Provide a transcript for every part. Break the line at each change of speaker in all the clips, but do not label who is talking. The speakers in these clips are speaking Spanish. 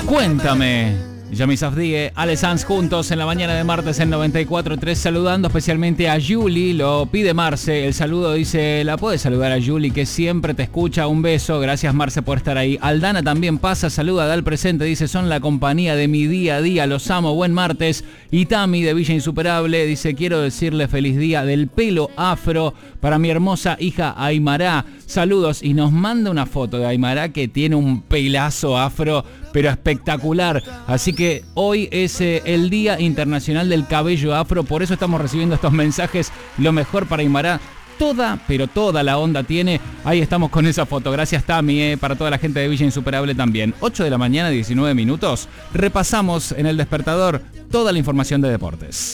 Cuéntame. Yami Safdie, Ale Sanz juntos en la mañana de martes en 94.3, saludando especialmente a Yuli. Lo pide Marce, el saludo dice, la puedes saludar a Yuli que siempre te escucha, un beso, gracias Marce por estar ahí. Aldana también pasa, saluda, da el presente, dice, son la compañía de mi día a día, los amo, buen martes. Y Tami de Villa Insuperable dice, quiero decirle feliz día del pelo afro para mi hermosa hija Aymara, saludos, y nos manda una foto de Aymara que tiene un pelazo afro pero espectacular, así que hoy es el Día Internacional del Cabello Afro, por eso estamos recibiendo estos mensajes, lo mejor para Aymara, pero toda la onda tiene, ahí estamos con esa foto, gracias Tami, para toda la gente de Villa Insuperable también. 8 de la mañana, 19 minutos, repasamos en el despertador toda la información de deportes.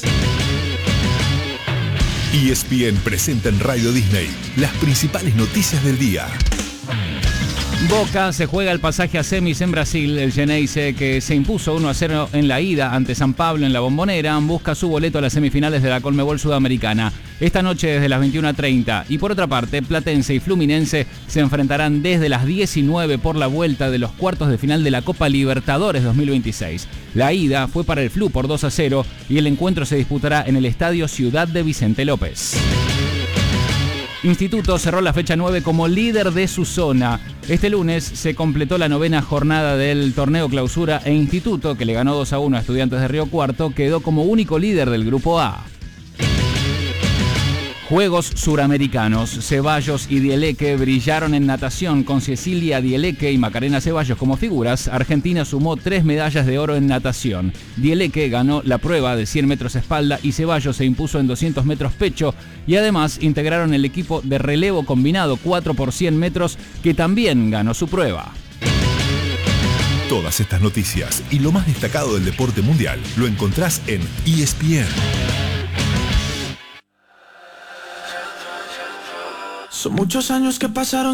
ESPN presenta en Radio Disney las principales noticias del día.
Boca se juega el pasaje a semis en Brasil. El Geneise, que se impuso 1-0 en la ida ante San Pablo en la Bombonera, busca su boleto a las semifinales de la Conmebol Sudamericana esta noche desde las 21:30. Y por otra parte, Platense y Fluminense se enfrentarán desde las 19 por la vuelta de los cuartos de final de la Copa Libertadores 2026. La ida fue para el Flu por 2-0 y el encuentro se disputará en el Estadio Ciudad de Vicente López. Instituto cerró la fecha 9 como líder de su zona. Este lunes se completó la 9ª jornada del torneo clausura e Instituto, que le ganó 2-1 a Estudiantes de Río Cuarto, quedó como único líder del grupo A. Juegos Suramericanos. Ceballos y Dieleque brillaron en natación con Cecilia Dieleque y Macarena Ceballos como figuras. Argentina sumó 3 medallas de oro en natación. Dieleque ganó la prueba de 100 metros espalda y Ceballos se impuso en 200 metros pecho y además integraron el equipo de relevo combinado 4 por 100 metros que también ganó su prueba.
Todas estas noticias y lo más destacado del deporte mundial lo encontrás en ESPN.
Son muchos años que pasaron